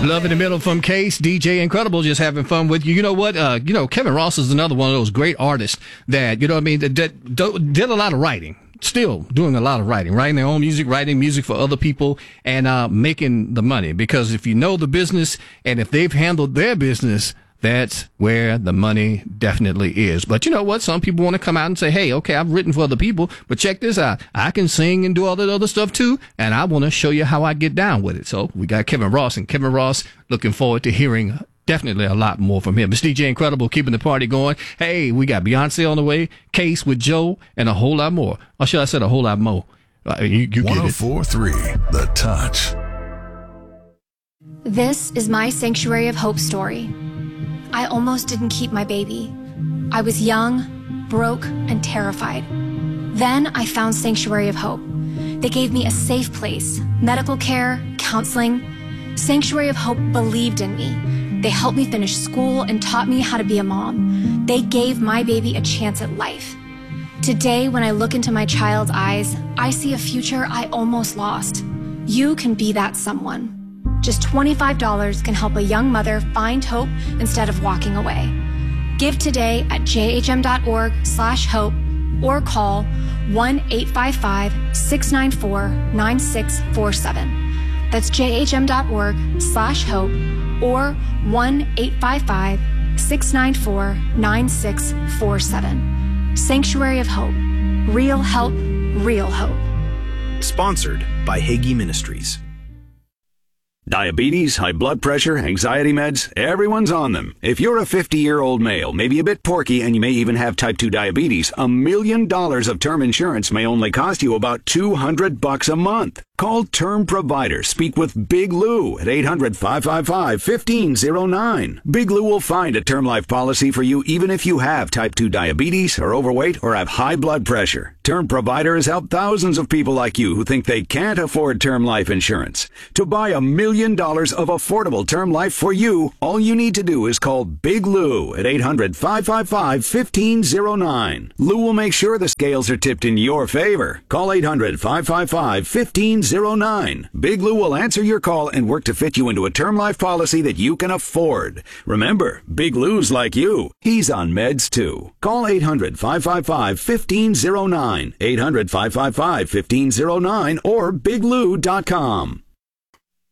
Love in the Middle from Case, DJ Incredible, just having fun with you. You know what? Kevin Ross is another one of those great artists that, that did a lot of writing. Still doing a lot of writing their own music, writing music for other people, and making the money. Because if you know the business and if they've handled their business, that's where the money definitely is. But you know what? Some people want to come out and say, hey, okay, I've written for other people, but check this out. I can sing and do all that other stuff too, and I want to show you how I get down with it. So we got Kevin Ross, and Kevin Ross, looking forward to hearing definitely a lot more from him. It's DJ Incredible, keeping the party going. Hey, we got Beyonce on the way, Case with Joe, and a whole lot more. Or should I say a whole lot more? You get it. 104.3 The Touch. This is my Sanctuary of Hope story. I almost didn't keep my baby. I was young, broke, and terrified. Then I found Sanctuary of Hope. They gave me a safe place, medical care, counseling. Sanctuary of Hope believed in me. They helped me finish school and taught me how to be a mom. They gave my baby a chance at life. Today, when I look into my child's eyes, I see a future I almost lost. You can be that someone. Just $25 can help a young mother find hope instead of walking away. Give today at jhm.org/hope or call 1-855-694-9647. That's jhm.org/hope or 1-855-694-9647. Sanctuary of Hope. Real help, real hope. Sponsored by Hagee Ministries. Diabetes, high blood pressure, anxiety meds, everyone's on them. If you're a 50-year-old male, maybe a bit porky, and you may even have type 2 diabetes, $1 million of term insurance may only cost you about $200 a month. Call Term Provider. Speak with Big Lou at 800-555-1509. Big Lou will find a term life policy for you even if you have type 2 diabetes, are overweight, or have high blood pressure. Term Provider has helped thousands of people like you who think they can't afford term life insurance. To buy $1 million of affordable term life for you, all you need to do is call Big Lou at 800-555-1509. Lou will make sure the scales are tipped in your favor. Call 800-555-1509. Big Lou will answer your call and work to fit you into a term life policy that you can afford. Remember, Big Lou's like you. He's on meds too. Call 800-555-1509. 800-555-1509 or biglou.com.